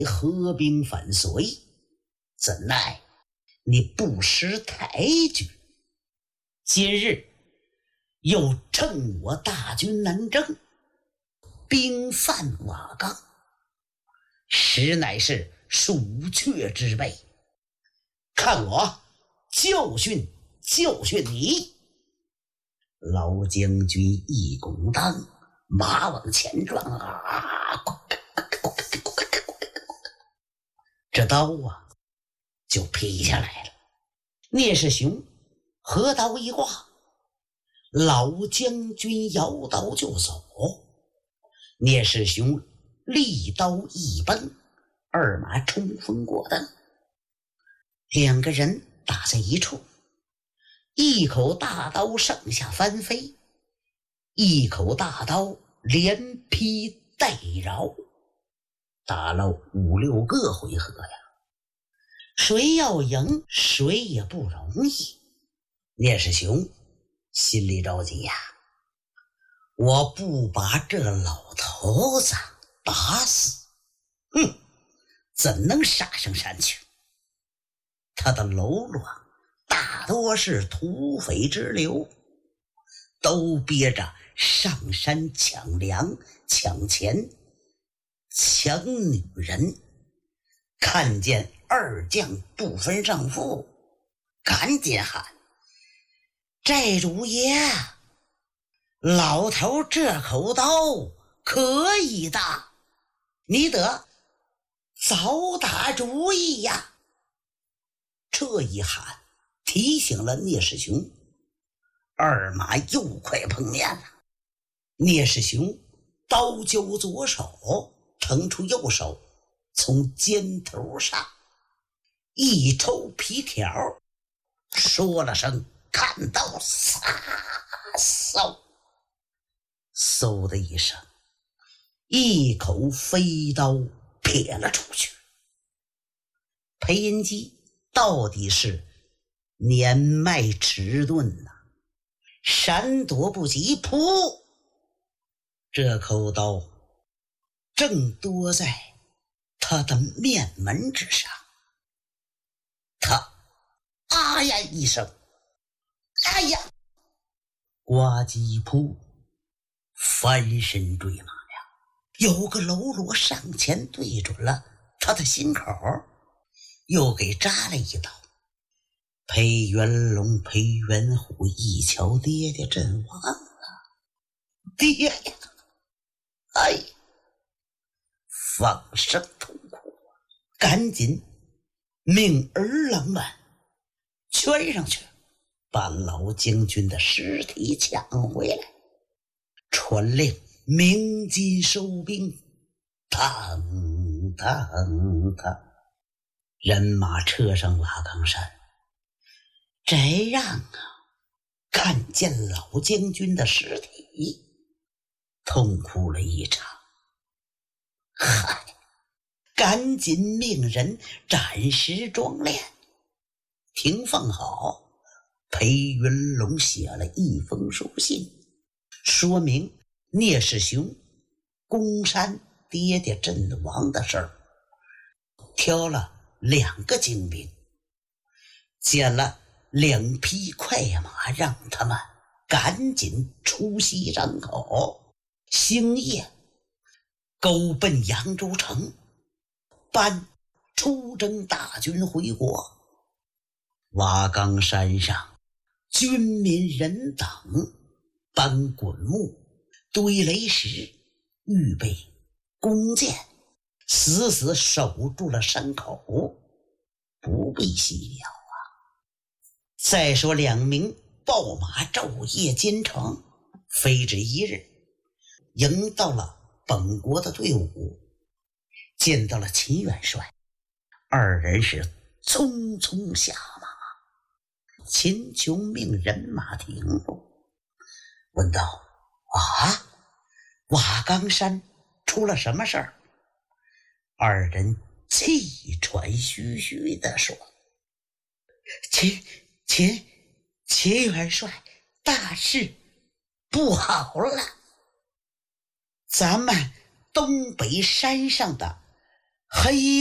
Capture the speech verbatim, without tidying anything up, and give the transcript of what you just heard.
合兵反隋，怎奈你不识抬举，今日又趁我大军南征，兵犯瓦岗，实乃是鼠雀之辈。看我教训教训你！老将军一拱裆，马往前撞啊！这刀啊就劈下来了。聂世雄合刀一挂，老将军摇刀就走。聂世雄利刀一崩，二马冲锋过灯，两个人打在一处，一口大刀上下翻飞，一口大刀连劈带饶，打了五六个回合呀，谁要赢谁也不容易。聂世雄心里着急呀，我不把这老头子打死，哼，怎能杀上山去？他的喽啰大多是土匪之流，都憋着上山抢粮、抢钱、抢女人，看见二将不分胜负，赶紧喊：寨主爷，老头这口刀可以的，你得早打主意呀！这一喊提醒了聂世雄，二马又快碰面了。聂世雄刀揪左手，腾出右手，从肩头上一抽皮条，说了声看刀，嗖嗖的一声，一口飞刀撇了出去。裴银基到底是年迈迟钝呐、啊，闪躲不及，噗！这口刀正多在他的面门之上。他啊呀一声，哎呀，呱唧噗，翻身坠马了。有个喽啰上前对准了他的心口，又给扎了一刀。裴元龙、裴元虎一瞧爹爹阵亡了，爹呀，哎，放声痛哭，赶紧命儿郎们圈上去，把老将军的尸体抢回来，传令鸣金收兵。当当当，人马车上瓦岗山，翟让啊看见老将军的尸体，痛哭了一场。嗨，赶紧命人暂时装殓。停放好，裴云龙写了一封书信，说明聂世雄攻山爹爹阵亡的事儿，挑了两个精兵，捡了两匹快马，让他们赶紧出西张口，星夜勾奔扬州城，搬出征大军回国。瓦岗山上军民人等搬滚木、堆雷石，预备弓箭，死死守住了山口，不必细聊啊。再说两名暴马昼夜兼程，非止一日，迎到了本国的队伍，见到了秦元帅，二人是匆匆下马。秦琼命人马停住，问道：啊，瓦岗山出了什么事儿？二人气喘吁吁地说：秦秦秦元帅，大事不好了！咱们东北山上的黑